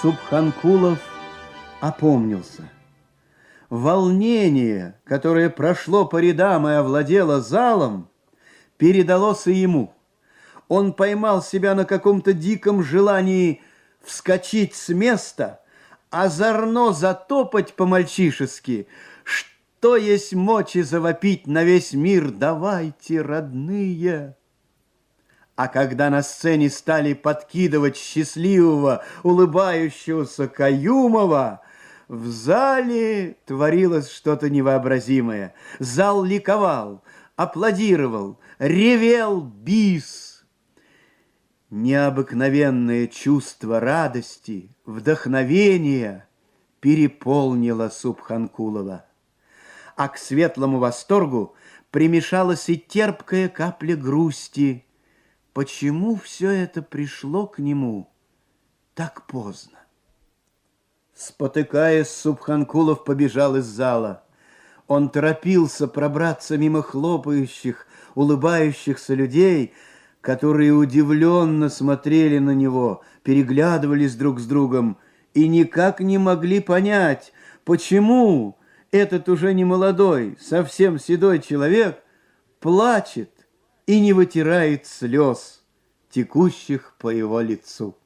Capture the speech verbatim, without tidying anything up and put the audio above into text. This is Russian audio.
Субханкулов опомнился. Волнение, которое прошло по рядам и овладело залом, передалось и ему. Он поймал себя на каком-то диком желании вскочить с места, озорно затопать по-мальчишески, что есть мочи завопить на весь мир: «Давайте, родные!» А когда на сцене стали подкидывать счастливого, улыбающегося Каюмова, в зале творилось что-то невообразимое. Зал ликовал, аплодировал, ревел бис. Необыкновенное чувство радости, вдохновения переполнило Субханкулова. А к светлому восторгу примешалась и терпкая капля грусти. Почему все это пришло к нему так поздно? Спотыкаясь, Субханкулов побежал из зала. Он торопился пробраться мимо хлопающих, улыбающихся людей, которые удивленно смотрели на него, переглядывались друг с другом и никак не могли понять, почему этот уже не молодой, совсем седой человек плачет и не вытирает слез, текущих по его лицу.